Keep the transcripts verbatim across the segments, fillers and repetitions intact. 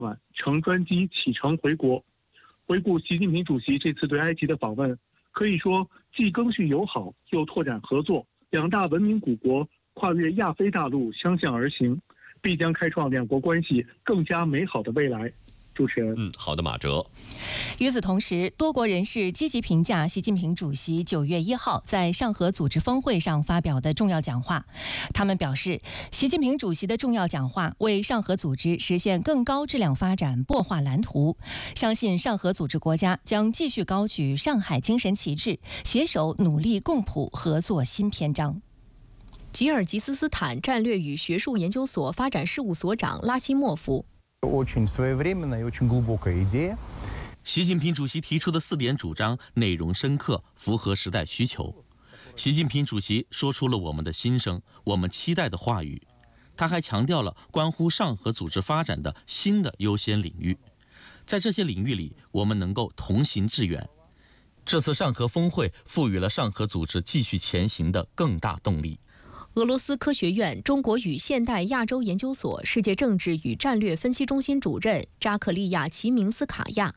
晚乘专机启程回国。回顾习近平主席这次对埃及的访问，可以说既更续友好，又拓展合作，两大文明古国跨越亚非大陆相向而行，必将开创两国关系更加美好的未来。主持人， 嗯，好的，马哲。 与此同时，多国人士积极评价习近平主席九月一号在上合组织峰会上发表的重要讲话。他们表示，习近平主席的重要讲话为上合组织实现更高质量发展擘画蓝图。相信上合组织国家将继续高举上海精神旗帜，携手努力共谱合作新篇章。 吉尔吉斯斯坦战略与学术研究所发展事务所长拉希莫夫。 习近平主席提出的四点主张内容深刻，符合时代需求。习近平主席说出了我们的心声，我们期待的话语。他还强调了关乎上合组织发展的新的优先领域，在这些领域里，我们能够同行致远。这次上合峰会赋予了上合组织继续前行的更大动力。 俄罗斯科学院中国与现代亚洲研究所世界政治与战略分析中心主任扎克利亚·齐明斯卡亚。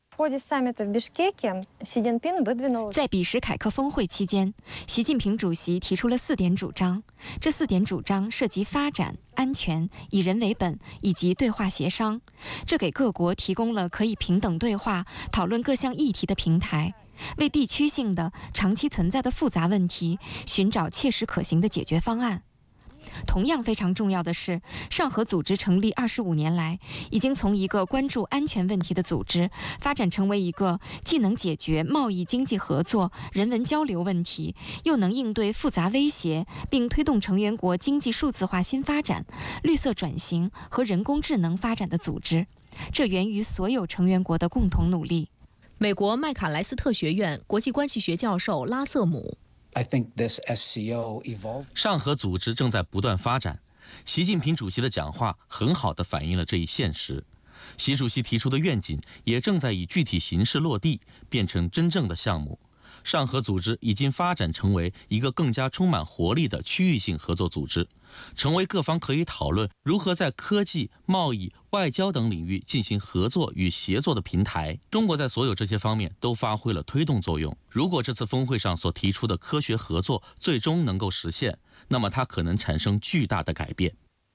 在比什凯克峰会期间，习近平主席提出了四点主张。这四点主张涉及发展、安全、以人为本以及对话协商，这给各国提供了可以平等对话、讨论各项议题的平台，为地区性的、长期存在的复杂问题寻找切实可行的解决方案。同样非常重要的是，上合组织成立二十五年来，已经从一个关注安全问题的组织，发展成为一个既能解决贸易经济合作、人文交流问题，又能应对复杂威胁，并推动成员国经济数字化新发展、绿色转型和人工智能发展的组织。这源于所有成员国的共同努力。 美国麦卡莱斯特学院国际关系学教授拉瑟姆。 上合组织正在不断发展，习近平主席的讲话很好地反映了这一现实。习主席提出的愿景也正在以具体形式落地，变成真正的项目。上合组织已经发展成为一个更加充满活力的区域性合作组织，成为各方可以讨论如何在科技、贸易、外交等领域进行合作与协作的平台。中国在所有这些方面都发挥了推动作用。如果这次峰会上所提出的科学合作最终能够实现，那么它可能产生巨大的改变。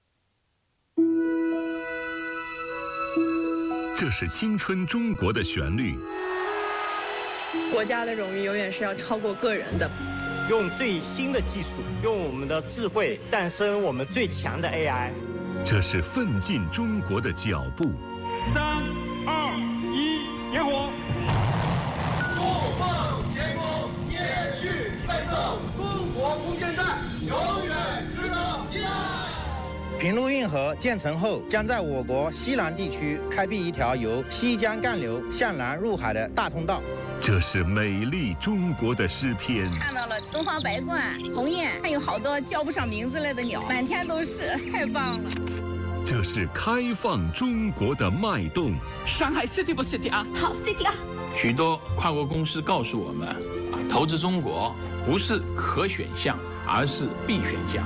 这是青春中国的旋律。 国家的荣誉永远是要超过个人的。 用最新的技术，用我们的智慧诞生我们最强的 A I。 这是奋进中国的脚步。 三、二、一，点火！ 怒放天空，延续奋斗，中国空间站永远值得依赖。 平陆运河建成后，将在我国西南地区开辟一条由西江干流向南入海的大通道。 这是美丽中国的诗篇。 看到了东方白鹳、鸿雁，还有好多叫不上名字来的鸟，满天都是，太棒了。 这是开放中国的脉动。 上海 city 不 city 啊？ 好 city 啊！ 许多跨国公司告诉我们，啊，投资中国不是可选项，而是必选项。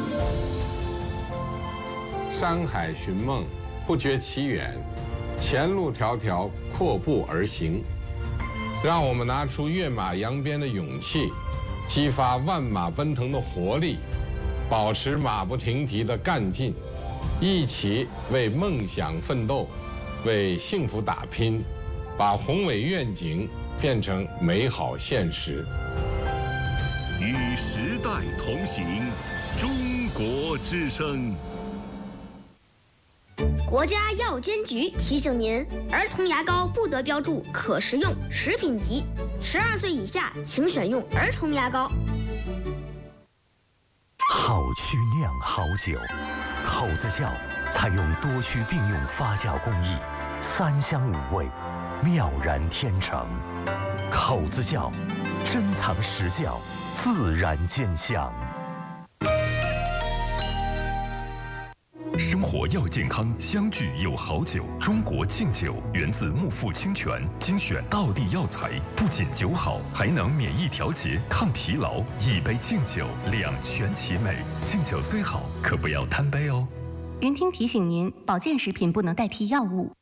山海寻梦，不觉其远，前路迢迢，阔步而行。让我们拿出跃马扬鞭的勇气，激发万马奔腾的活力，保持马不停蹄的干劲，一起为梦想奋斗，为幸福打拼，把宏伟愿景变成美好现实。 与时代同行，中国之声。 国家药监局提醒您：儿童牙膏不得标注可食用、食品级，十二岁以下请选用儿童牙膏。 好曲酿好酒，口子窖采用多区并用发酵工艺，三香五味，妙然天成。口子窖珍藏实窖，自然见香。 生活要健康，相聚有好酒。中国敬酒源自木富清泉，精选道地药材，不仅酒好，还能免疫调节、抗疲劳。一杯敬酒，两全其美。敬酒虽好，可不要贪杯哦。 云听提醒您，保健食品不能代替药物。